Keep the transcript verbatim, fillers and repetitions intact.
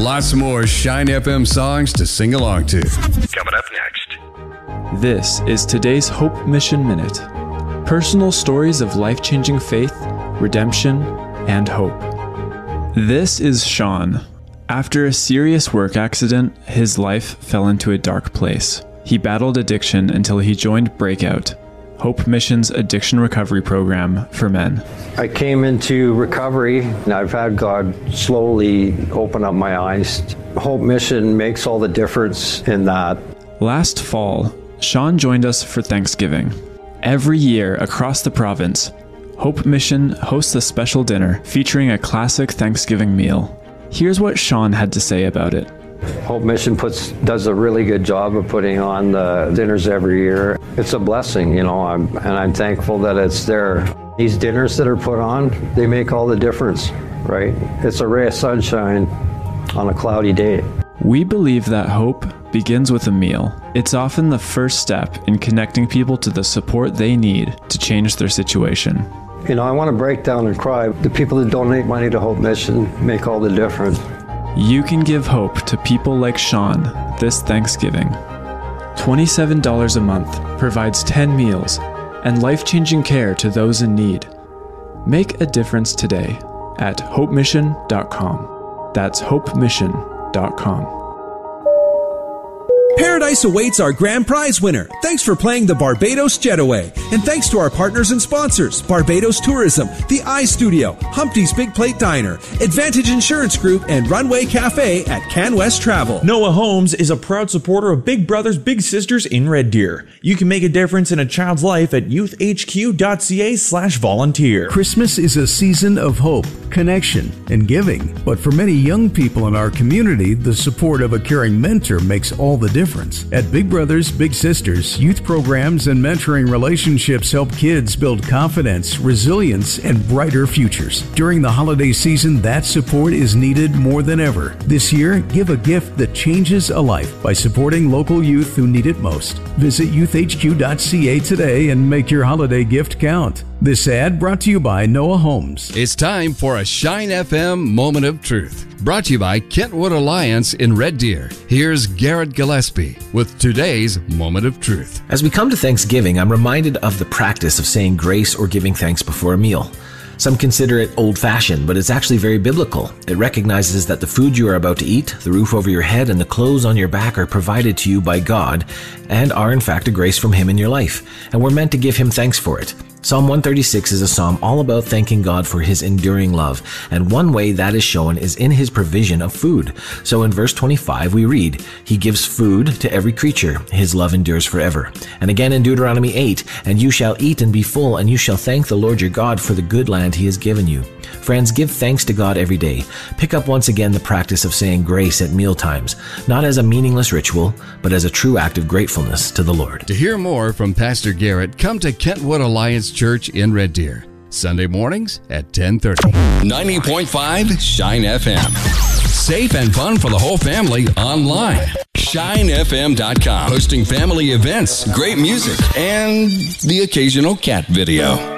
lots more Shine F M songs to sing along to. Coming up next. This is today's Hope Mission Minute. Personal stories of life-changing faith, redemption, and hope. This is Sean. After a serious work accident, his life fell into a dark place. He battled addiction until he joined Breakout, Hope Mission's addiction recovery program for men. I came into recovery, and I've had God slowly open up my eyes. Hope Mission makes all the difference in that. Last fall, Sean joined us for Thanksgiving. Every year across the province, Hope Mission hosts a special dinner featuring a classic Thanksgiving meal. Here's what Sean had to say about it. Hope Mission puts does a really good job of putting on the dinners every year. It's a blessing, you know, I'm, and I'm thankful that it's there. These dinners that are put on, they make all the difference, right? It's a ray of sunshine on a cloudy day. We believe that hope begins with a meal. It's often the first step in connecting people to the support they need to change their situation. You know, I want to break down and cry. The people that donate money to Hope Mission make all the difference. You can give hope to people like Sean this Thanksgiving. twenty-seven dollars a month provides ten meals and life-changing care to those in need. Make a difference today at hope mission dot com. That's hope mission dot com. Paradise awaits our grand prize winner. Thanks for playing the Barbados Jetaway. And thanks to our partners and sponsors, Barbados Tourism, the iStudio, Humpty's Big Plate Diner, Advantage Insurance Group, and Runway Cafe at CanWest Travel. Noah Homes is a proud supporter of Big Brothers Big Sisters in Red Deer. You can make a difference in a child's life at youth h q dot c a slash volunteer. Christmas is a season of hope, connection, and giving. But for many young people in our community, the support of a caring mentor makes all the difference. At Big Brothers Big Sisters, youth programs and mentoring relationships help kids build confidence, resilience, and brighter futures. During the holiday season, that support is needed more than ever. This year, give a gift that changes a life by supporting local youth who need it most. Visit youth h q dot c a today and make your holiday gift count. This ad brought to you by Noah Homes. It's time for a Shine F M Moment of Truth. Brought to you by Kentwood Alliance in Red Deer. Here's Garrett Gillespie with today's Moment of Truth. As we come to Thanksgiving, I'm reminded of the practice of saying grace or giving thanks before a meal. Some consider it old-fashioned, but it's actually very biblical. It recognizes that the food you are about to eat, the roof over your head, and the clothes on your back are provided to you by God and are in fact a grace from Him in your life, and we're meant to give Him thanks for it. Psalm one thirty-six is a psalm all about thanking God for His enduring love, and one way that is shown is in His provision of food. So in verse twenty-five we read, He gives food to every creature, His love endures forever. And again in Deuteronomy eight, and you shall eat and be full, and you shall thank the Lord your God for the good land He has given you. Friends, give thanks to God every day. Pick up once again the practice of saying grace at meal times, not as a meaningless ritual, but as a true act of gratefulness to the Lord. To hear more from Pastor Garrett, come to Kentwood Alliance Church in Red Deer, Sunday mornings at ten thirty. ninety point five Shine F M. Safe and fun for the whole family online. shine f m dot com. Hosting family events, great music, and the occasional cat video.